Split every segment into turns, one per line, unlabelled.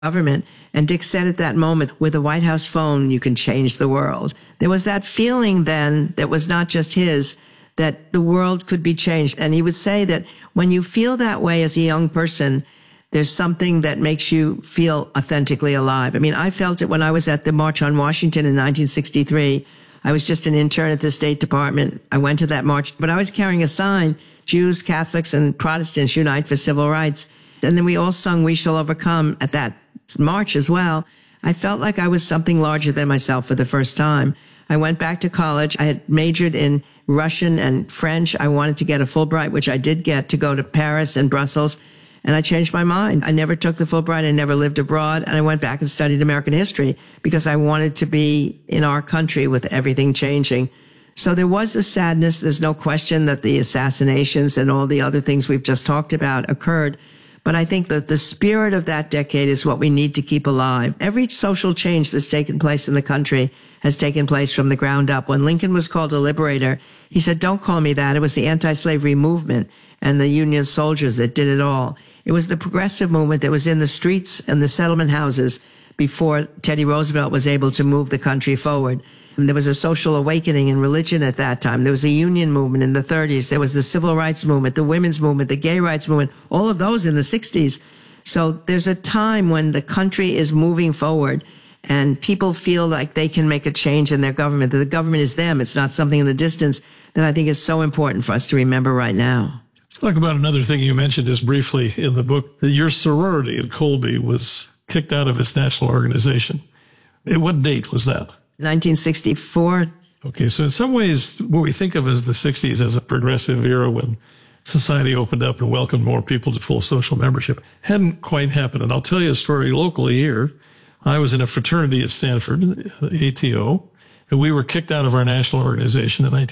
government. And Dick said at that moment, with a White House phone, you can change the world. There was that feeling then that was not just his, that the world could be changed. And he would say that when you feel that way as a young person, there's something that makes you feel authentically alive. I mean, I felt it when I was at the March on Washington in 1963. I was just an intern at the State Department. I went to that march, but I was carrying a sign, Jews, Catholics, and Protestants unite for civil rights. And then we all sung We Shall Overcome at that march as well. I felt like I was something larger than myself for the first time. I went back to college. I had majored in Russian and French. I wanted to get a Fulbright, which I did get, to go to Paris and Brussels. And I changed my mind. I never took the Fulbright. I never lived abroad. And I went back and studied American history because I wanted to be in our country with everything changing. So there was a sadness. There's no question that the assassinations and all the other things we've just talked about occurred. But I think that the spirit of that decade is what we need to keep alive. Every social change that's taken place in the country has taken place from the ground up. When Lincoln was called a liberator, he said, don't call me that. It was the anti-slavery movement and the Union soldiers that did it all. It was the progressive movement that was in the streets and the settlement houses before Teddy Roosevelt was able to move the country forward. And there was a social awakening in religion at that time. There was the union movement in the 30s. There was the civil rights movement, the women's movement, the gay rights movement, all of those in the 60s. So there's a time when the country is moving forward and people feel like they can make a change in their government, that the government is them. It's not something in the distance that I think is so important for us to remember right now.
Let's talk about another thing you mentioned just briefly in the book, that your sorority at Colby was kicked out of its national organization. What date was that?
1964.
Okay, so in some ways, what we think of as the 60s as a progressive era when society opened up and welcomed more people to full social membership hadn't quite happened. And I'll tell you a story locally here. I was in a fraternity at Stanford, ATO, and we were kicked out of our national organization in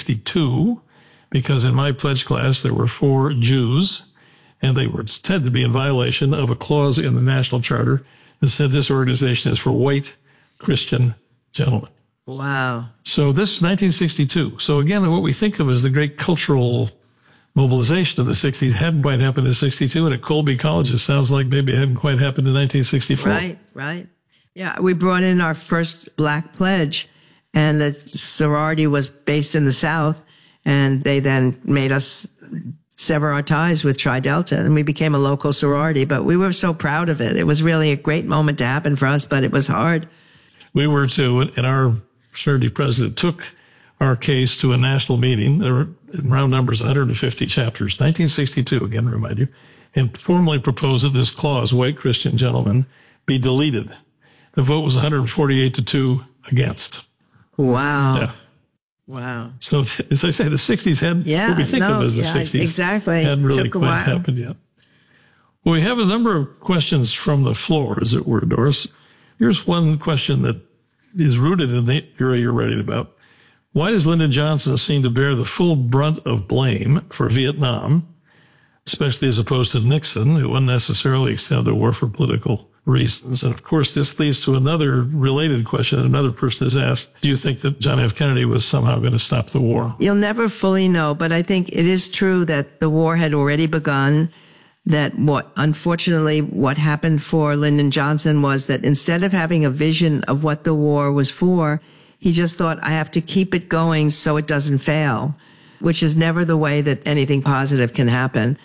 1962 because in my pledge class there were 4 Jews, and they were said to be in violation of a clause in the national charter that said this organization is for white Christian gentlemen.
Wow.
So this is 1962. So again, what we think of as the great cultural mobilization of the 60s hadn't quite happened in 62, and at Colby College it sounds like maybe it hadn't quite happened in 1964.
Right. Yeah, we brought in our first black pledge, and the sorority was based in the South, and they then made us sever our ties with Tri Delta, and we became a local sorority, but we were so proud of it. It was really a great moment to happen for us, but it was hard.
We were too, and our fraternity president took our case to a national meeting. There were, in round numbers, 150 chapters, 1962, again, to remind you, and formally proposed that this clause, white Christian gentlemen, be deleted. The vote was 148-2 against.
Wow.
Yeah.
Wow.
So, as I say, the 60s had what we think of as the 60s.
Exactly.
Hadn't really quite happened yet. Well, we have a number of questions from the floor, as it were, Doris. Here's one question that is rooted in the era you're writing about. Why does Lyndon Johnson seem to bear the full brunt of blame for Vietnam, especially as opposed to Nixon, who unnecessarily extended the war for political reasons? And of course, this leads to another related question that another person has asked. Do you think that John F. Kennedy was somehow going to stop the war?
You'll never fully know, but I think it is true that the war had already begun. That unfortunately, what happened for Lyndon Johnson was that instead of having a vision of what the war was for, he just thought, I have to keep it going so it doesn't fail, which is never the way that anything positive can happen.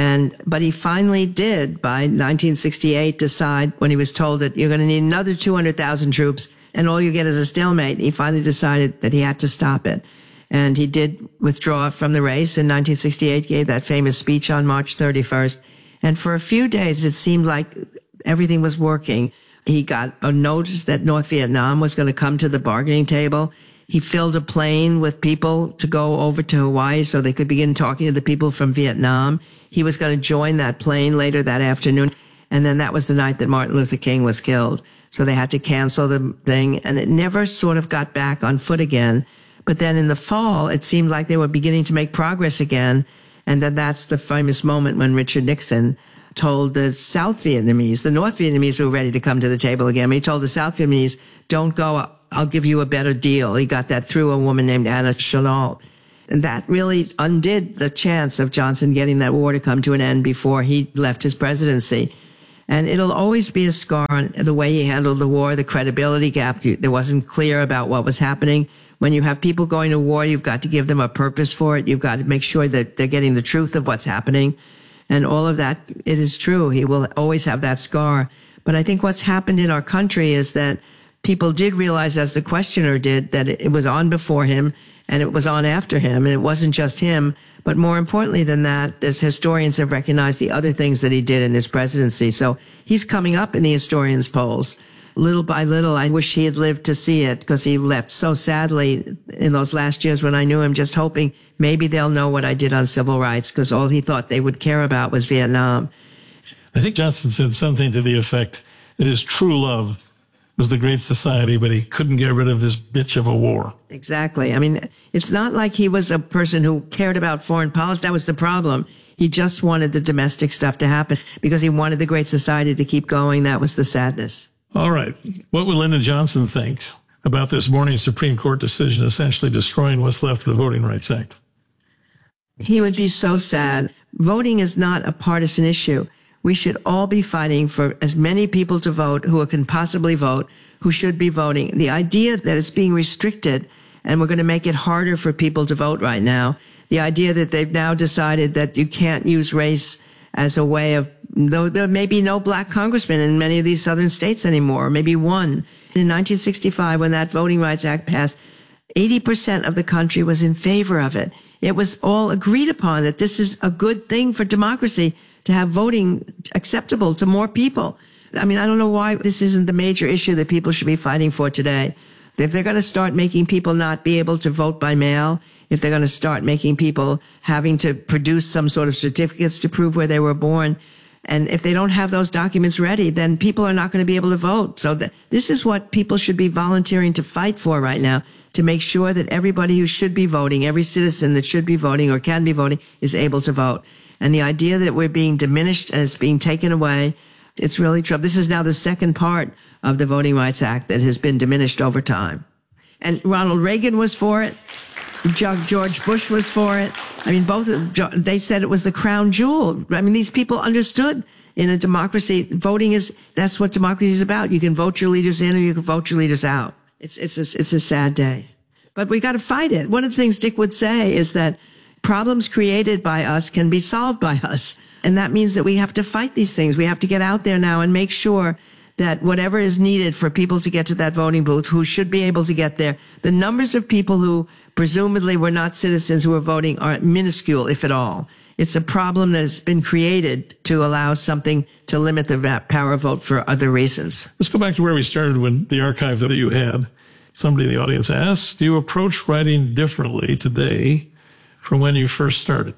But he finally did, by 1968, decide, when he was told that you're going to need another 200,000 troops and all you get is a stalemate, he finally decided that he had to stop it. And he did withdraw from the race in 1968, gave that famous speech on March 31st. And for a few days, it seemed like everything was working. He got a notice that North Vietnam was going to come to the bargaining table. He filled a plane with people to go over to Hawaii so they could begin talking to the people from Vietnam. He was going to join that plane later that afternoon. And then that was the night that Martin Luther King was killed. So they had to cancel the thing, and it never sort of got back on foot again. But then in the fall, it seemed like they were beginning to make progress again. And then that's the famous moment when Richard Nixon told the South Vietnamese, the North Vietnamese were ready to come to the table again. He told the South Vietnamese, don't go, I'll give you a better deal. He got that through a woman named Anna Chennault. And that really undid the chance of Johnson getting that war to come to an end before he left his presidency. And it'll always be a scar on the way he handled the war, the credibility gap. There wasn't clear about what was happening. When you have people going to war, you've got to give them a purpose for it. You've got to make sure that they're getting the truth of what's happening. And all of that, it is true. He will always have that scar. But I think what's happened in our country is that people did realize, as the questioner did, that it was on before him and it was on after him. And it wasn't just him. But more importantly than that, as historians have recognized the other things that he did in his presidency. So he's coming up in the historians' polls. Little by little, I wish he had lived to see it, because he left so sadly in those last years when I knew him, just hoping maybe they'll know what I did on civil rights, because all he thought they would care about was Vietnam.
I think Johnson said something to the effect that his true love was the Great Society, but he couldn't get rid of this bitch of a war.
Exactly. I mean, it's not like he was a person who cared about foreign policy. That was the problem. He just wanted the domestic stuff to happen because he wanted the Great Society to keep going. That was the sadness.
All right. What would Lyndon Johnson think about this morning's Supreme Court decision essentially destroying what's left of the Voting Rights Act?
He would be so sad. Voting is not a partisan issue. We should all be fighting for as many people to vote who can possibly vote, who should be voting. The idea that it's being restricted and we're going to make it harder for people to vote right now, the idea that they've now decided that you can't use race as a way of, though there may be no black congressman in many of these southern states anymore, or maybe one. In 1965, when that Voting Rights Act passed, 80% of the country was in favor of it. It was all agreed upon that this is a good thing for democracy to have voting acceptable to more people. I mean, I don't know why this isn't the major issue that people should be fighting for today. If they're going to start making people not be able to vote by mail, if they're going to start making people having to produce some sort of certificates to prove where they were born, and if they don't have those documents ready, then people are not going to be able to vote. So this is what people should be volunteering to fight for right now, to make sure that everybody who should be voting, every citizen that should be voting or can be voting, is able to vote. And the idea that we're being diminished and it's being taken away, it's really trouble. This is now the second part of the Voting Rights Act that has been diminished over time. And Ronald Reagan was for it. George Bush was for it. I mean, they said it was the crown jewel. I mean, these people understood in a democracy, that's what democracy is about. You can vote your leaders in or you can vote your leaders out. It's a sad day. But we got to fight it. One of the things Dick would say is that problems created by us can be solved by us. And that means that we have to fight these things. We have to get out there now and make sure that whatever is needed for people to get to that voting booth, who should be able to get there, the numbers of people who presumably were not citizens who are voting are minuscule, if at all. It's a problem that has been created to allow something to limit the power of vote for other reasons.
Let's go back to where we started when the archive that you had. Somebody in the audience asked, do you approach writing differently today from when you first started?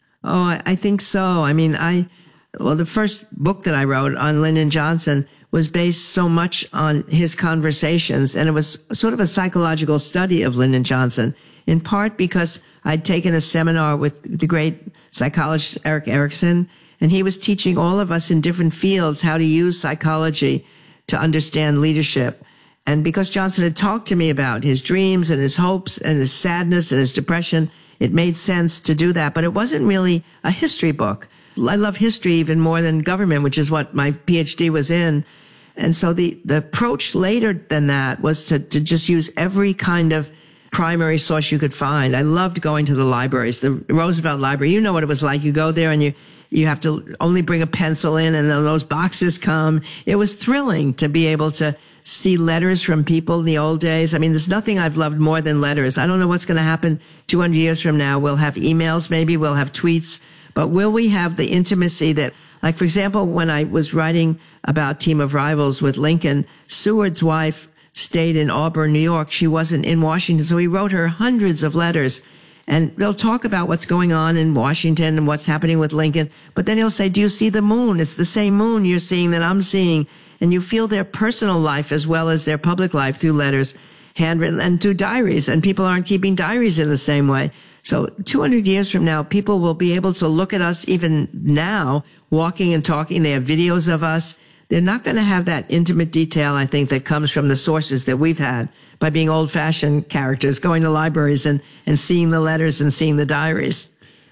Oh, I think so. I mean, the first book that I wrote on Lyndon Johnson was based so much on his conversations, and it was sort of a psychological study of Lyndon Johnson, in part because I'd taken a seminar with the great psychologist Erik Erikson, and he was teaching all of us in different fields how to use psychology to understand leadership. And because Johnson had talked to me about his dreams and his hopes and his sadness and his depression, it made sense to do that. But it wasn't really a history book. I love history even more than government, which is what my PhD was in. And so the approach later than that was to just use every kind of primary source you could find. I loved going to the libraries, the Roosevelt Library. You know what it was like. You go there and you have to only bring a pencil in and then those boxes come. It was thrilling to be able to see letters from people in the old days. I mean, there's nothing I've loved more than letters. I don't know what's going to happen 200 years from now. We'll have emails, maybe we'll have tweets, but will we have the intimacy that, like, for example, when I was writing about Team of Rivals with Lincoln, Seward's wife stayed in Auburn, New York. She wasn't in Washington. So he wrote her hundreds of letters, and they'll talk about what's going on in Washington and what's happening with Lincoln. But then he'll say, do you see the moon? It's the same moon you're seeing that I'm seeing. And you feel their personal life as well as their public life through letters, handwritten, and through diaries. And people aren't keeping diaries in the same way. So 200 years from now, people will be able to look at us even now, walking and talking. They have videos of us. They're not going to have that intimate detail, I think, that comes from the sources that we've had by being old-fashioned characters, going to libraries and seeing the letters and seeing the diaries.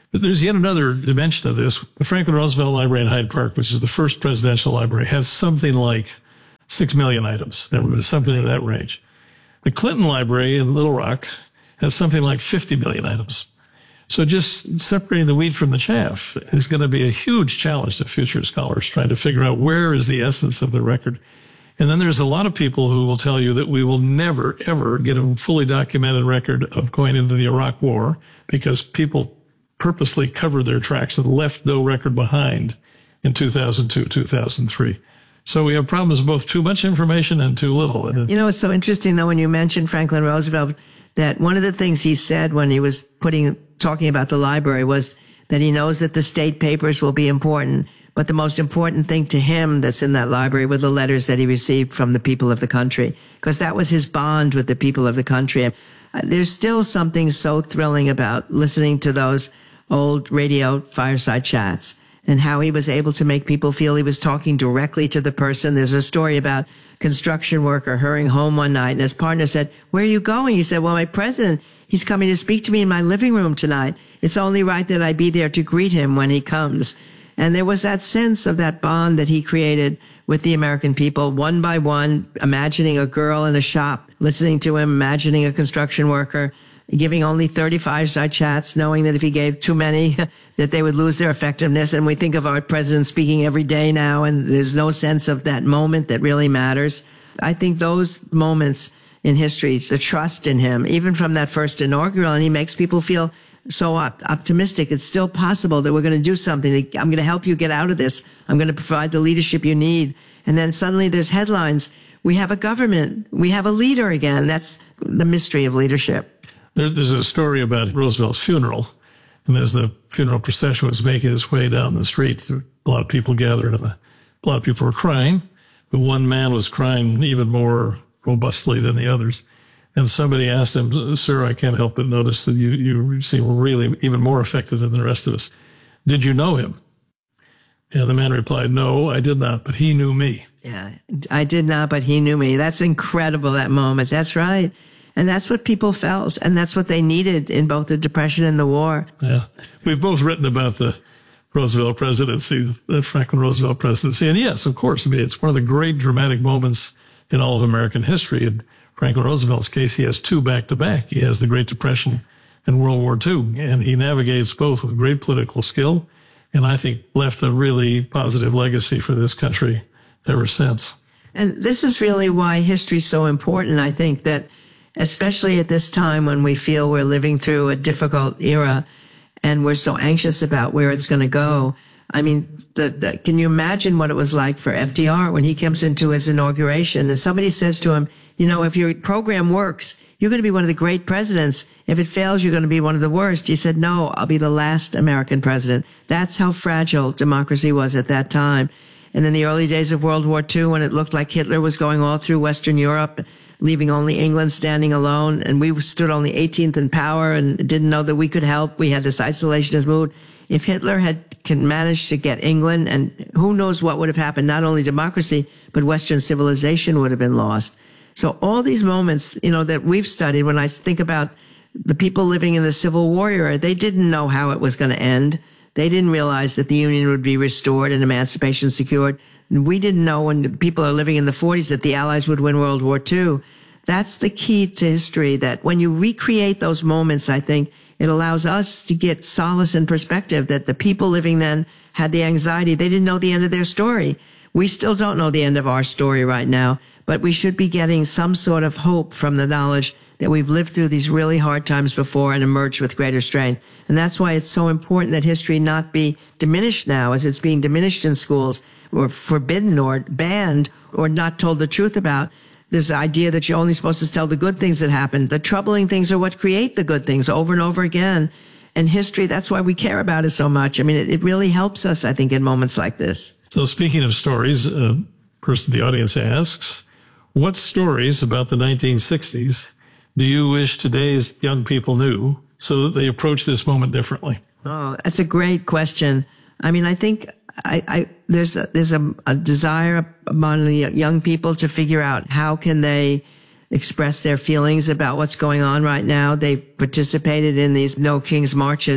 But there's yet another dimension of this. The Franklin Roosevelt Library in Hyde Park, which is the first presidential library, has something like 6 million items. There was something in that range. The Clinton Library in Little Rock has something like 50 million items. So just separating the wheat from the chaff is going to be a huge challenge to future scholars trying to figure out where is the essence of the record. And then there's a lot of people who will tell you that we will never, ever get a fully documented record of going into the Iraq War because people purposely covered their tracks and left no record behind in 2002, 2003. So we have problems with both too much information and too little.
You know, it's so interesting, though, when you mentioned Franklin Roosevelt, that one of the things he said when he was talking about the library was that he knows that the state papers will be important, but the most important thing to him that's in that library were the letters that he received from the people of the country, because that was his bond with the people of the country. There's still something so thrilling about listening to those old radio fireside chats and how he was able to make people feel he was talking directly to the person. There's a story about a construction worker hurrying home one night, and his partner said, "Where are you going?" He said, "Well, my president, he's coming to speak to me in my living room tonight. It's only right that I be there to greet him when he comes." And there was that sense of that bond that he created with the American people, one by one, imagining a girl in a shop, listening to him, imagining a construction worker, giving only 30 fireside chats, knowing that if he gave too many, that they would lose their effectiveness. And we think of our president speaking every day now, and there's no sense of that moment that really matters. I think those moments in history, the trust in him, even from that first inaugural, and he makes people feel so optimistic. It's still possible that we're going to do something. I'm going to help you get out of this. I'm going to provide the leadership you need. And then suddenly there's headlines. We have a government. We have a leader again. That's the mystery of leadership.
There's a story about Roosevelt's funeral. And as the funeral procession was making its way down the street, a lot of people gathered and a lot of people were crying. But one man was crying even more robustly than the others. And somebody asked him, "Sir, I can't help but notice that you seem really even more affected than the rest of us. Did you know him?" And the man replied, "No, I did not, but he knew me."
Yeah, I did not, but he knew me. That's incredible, that moment. That's right. And that's what people felt. And that's what they needed in both the Depression and the war.
Yeah. We've both written about the Roosevelt presidency, the Franklin Roosevelt presidency. And yes, of course, I mean, it's one of the great dramatic moments in all of American history. In Franklin Roosevelt's case, he has two back-to-back. He has the Great Depression and World War II, and he navigates both with great political skill, and I think left a really positive legacy for this country ever since.
And this is really why history is so important. I think that especially at this time when we feel we're living through a difficult era and we're so anxious about where it's going to go. I mean, can you imagine what it was like for FDR when he comes into his inauguration and somebody says to him, "You know, if your program works, you're going to be one of the great presidents. If it fails, you're going to be one of the worst." He said, "No, I'll be the last American president." That's how fragile democracy was at that time. And in the early days of World War II, when it looked like Hitler was going all through Western Europe, leaving only England standing alone, and we stood only 18th in power and didn't know that we could help. We had this isolationist mood. If Hitler had managed to get England, and who knows what would have happened, not only democracy, but Western civilization would have been lost. So all these moments, you know, that we've studied, when I think about the people living in the Civil War era, they didn't know how it was going to end. They didn't realize that the Union would be restored and emancipation secured. We didn't know when people are living in the 40s that the Allies would win World War II. That's the key to history, that when you recreate those moments, I think it allows us to get solace and perspective that the people living then had the anxiety. They didn't know the end of their story. We still don't know the end of our story right now, but we should be getting some sort of hope from the knowledge that we've lived through these really hard times before and emerged with greater strength. And that's why it's so important that history not be diminished now as it's being diminished in schools, or forbidden or banned or not told the truth about. This idea that you're only supposed to tell the good things that happened. The troubling things are what create the good things over and over again. And history, that's why we care about it so much. I mean, it really helps us, I think, in moments like this.
So speaking of stories, a person in the audience asks, what stories about the 1960s do you wish today's young people knew so that they approach this moment differently?
Oh, that's a great question. I mean, I think there's a desire among the young people to figure out how can they express their feelings about what's going on right now. They've participated in these No King's Marches,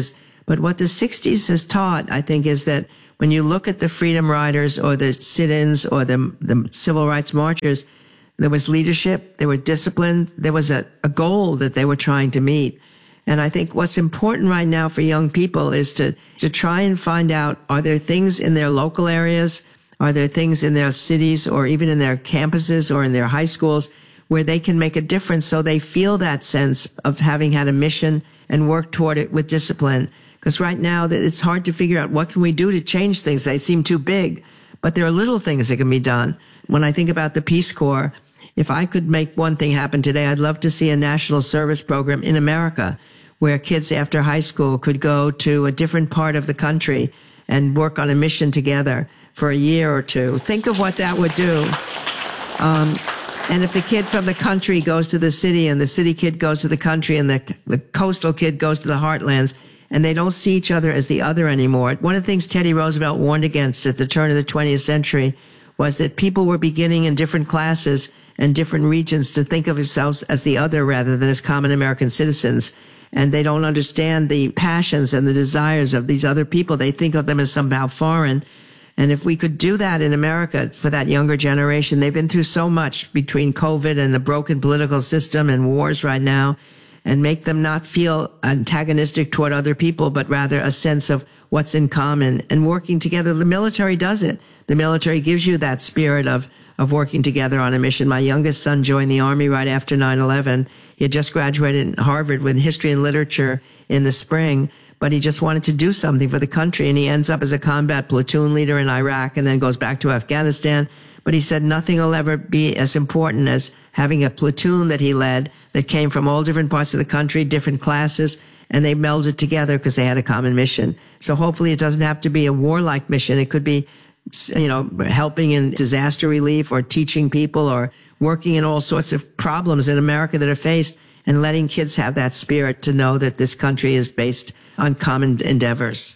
But what the 60s has taught, I think, is that when you look at the freedom riders or the sit-ins or the civil rights marchers, there was leadership, there were discipline, there was a goal that they were trying to meet. And I think what's important right now for young people is to try and find out, are there things in their local areas, are there things in their cities or even in their campuses or in their high schools where they can make a difference so they feel that sense of having had a mission and work toward it with discipline. Because right now it's hard to figure out what can we do to change things. They seem too big, but there are little things that can be done. When I think about the Peace Corps, if I could make one thing happen today, I'd love to see a national service program in America where kids after high school could go to a different part of the country and work on a mission together for a year or two. Think of what that would do. And if the kid from the country goes to the city and the city kid goes to the country and the coastal kid goes to the heartlands, and they don't see each other as the other anymore. One of the things Teddy Roosevelt warned against at the turn of the 20th century was that people were beginning in different classes and different regions to think of themselves as the other rather than as common American citizens. And they don't understand the passions and the desires of these other people. They think of them as somehow foreign. And if we could do that in America for that younger generation, they've been through so much between COVID and the broken political system and wars right now, and make them not feel antagonistic toward other people, but rather a sense of what's in common and working together. The military does it. The military gives you that spirit of working together on a mission. My youngest son joined the Army right after 9/11. He had just graduated in Harvard with history and literature in the spring, but he just wanted to do something for the country, and he ends up as a combat platoon leader in Iraq and then goes back to Afghanistan. But he said nothing will ever be as important as having a platoon that he led that came from all different parts of the country, different classes, and they melded together because they had a common mission. So hopefully it doesn't have to be a warlike mission. It could be, helping in disaster relief or teaching people or working in all sorts of problems in America that are faced, and letting kids have that spirit to know that this country is based on common endeavors.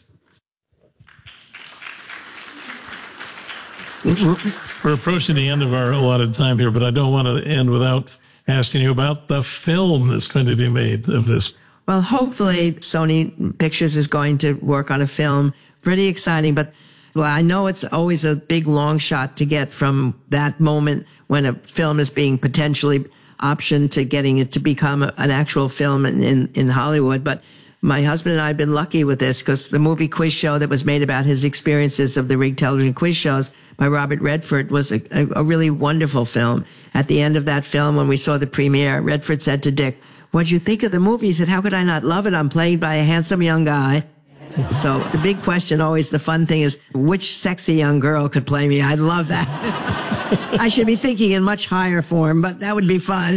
We're approaching the end of our allotted time here, but I don't want to end without asking you about the film that's going to be made of this.
Well, hopefully Sony Pictures is going to work on a film. Pretty exciting, but I know it's always a big long shot to get from that moment when a film is being potentially optioned to getting it to become an actual film in Hollywood. But my husband and I have been lucky with this because the movie Quiz Show that was made about his experiences of the rigged television quiz shows by Robert Redford was a really wonderful film. At the end of that film, when we saw the premiere, Redford said to Dick, "What'd you think of the movie?" He said, "How could I not love it? I'm played by a handsome young guy." So the big question, always the fun thing, is which sexy young girl could play me? I'd love that. I should be thinking in much higher form, but that would be fun.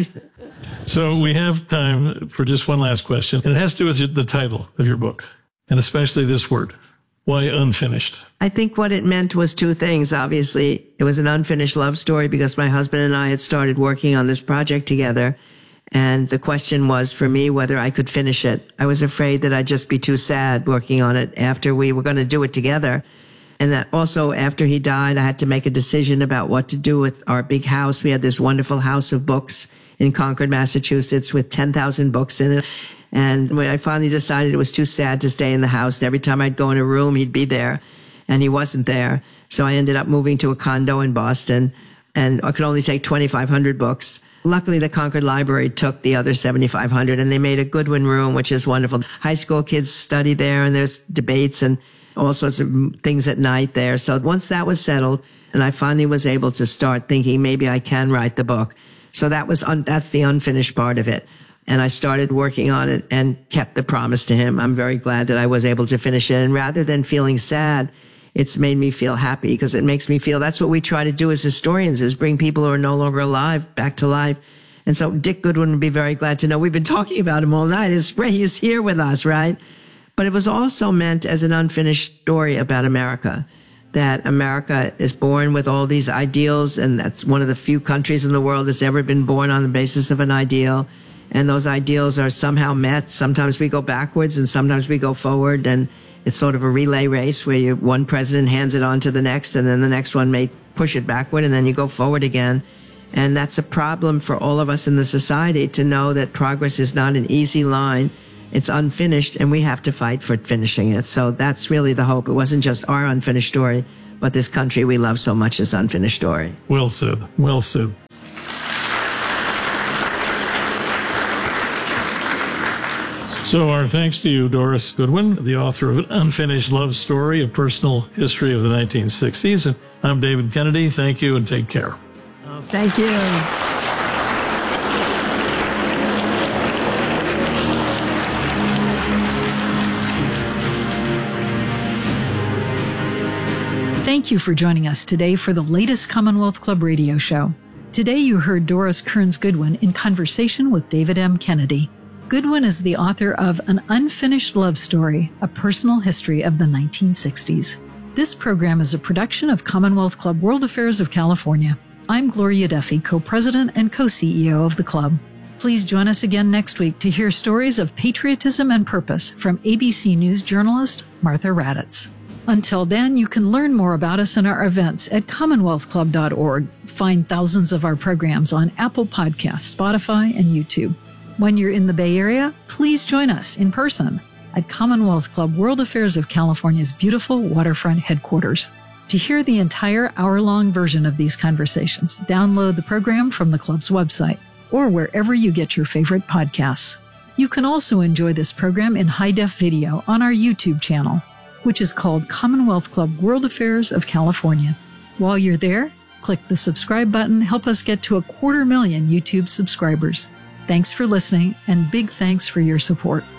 So we have time for just one last question, and it has to do with the title of your book, and especially this word. Why unfinished?
I think what it meant was two things. Obviously, it was an unfinished love story because my husband and I had started working on this project together. And the question was for me whether I could finish it. I was afraid that I'd just be too sad working on it after we were going to do it together. And that also after he died, I had to make a decision about what to do with our big house. We had this wonderful house of books in Concord, Massachusetts with 10,000 books in it. And when I finally decided it was too sad to stay in the house, every time I'd go in a room, he'd be there, and he wasn't there. So I ended up moving to a condo in Boston, and I could only take 2,500 books. Luckily, the Concord Library took the other 7,500, and they made a Goodwin room, which is wonderful. High school kids study there, and there's debates and all sorts of things at night there. So once that was settled, and I finally was able to start thinking maybe I can write the book. So that's the unfinished part of it. And I started working on it and kept the promise to him. I'm very glad that I was able to finish it. And rather than feeling sad, it's made me feel happy because it makes me feel that's what we try to do as historians, is bring people who are no longer alive back to life. And so Dick Goodwin would be very glad to know we've been talking about him all night. He's here with us, right? But it was also meant as an unfinished story about America, that America is born with all these ideals, and that's one of the few countries in the world that's ever been born on the basis of an ideal. And those ideals are somehow met. Sometimes we go backwards and sometimes we go forward. And it's sort of a relay race where one president hands it on to the next, and then the next one may push it backward, and then you go forward again. And that's a problem for all of us in the society, to know that progress is not an easy line, It's unfinished, and we have to fight for finishing it. So that's really the hope. It wasn't just our unfinished story, but this country we love so much is unfinished story.
Well said. Well said. So our thanks to you, Doris Goodwin, the author of An Unfinished Love Story, a personal history of the 1960s. And I'm David Kennedy. Thank you and take care.
Thank you.
Thank you for joining us today for the latest Commonwealth Club radio show. Today you heard Doris Kearns Goodwin in conversation with David M. Kennedy. Goodwin is the author of An Unfinished Love Story, a personal history of the 1960s. This program is a production of Commonwealth Club World Affairs of California. I'm Gloria Duffy, co-president and co-CEO of the club. Please join us again next week to hear stories of patriotism and purpose from ABC News journalist Martha Raddatz. Until then, you can learn more about us and our events at commonwealthclub.org. Find thousands of our programs on Apple Podcasts, Spotify, and YouTube. When you're in the Bay Area, please join us in person at Commonwealth Club World Affairs of California's beautiful waterfront headquarters. To hear the entire hour-long version of these conversations, download the program from the club's website or wherever you get your favorite podcasts. You can also enjoy this program in high-def video on our YouTube channel, which is called Commonwealth Club World Affairs of California. While you're there, click the subscribe button. Help us get to 250,000 YouTube subscribers. Thanks for listening, and big thanks for your support.